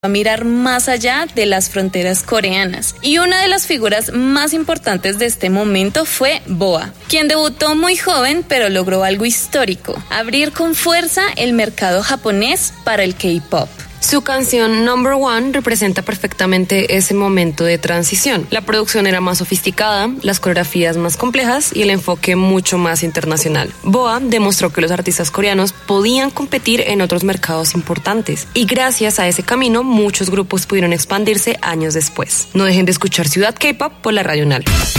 a mirar más allá de las fronteras coreanas. Y una de las figuras más importantes de este momento fue BoA, quien debutó muy joven pero logró algo histórico: abrir con fuerza el mercado japonés para el K-pop. Su canción Number One representa perfectamente ese momento de transición. La producción era más sofisticada, las coreografías más complejas y el enfoque mucho más internacional. BoA demostró que los artistas coreanos podían competir en otros mercados importantes, y gracias a ese camino muchos grupos pudieron expandirse años después. No dejen de escuchar Ciudad K-Pop por la Radio Unal.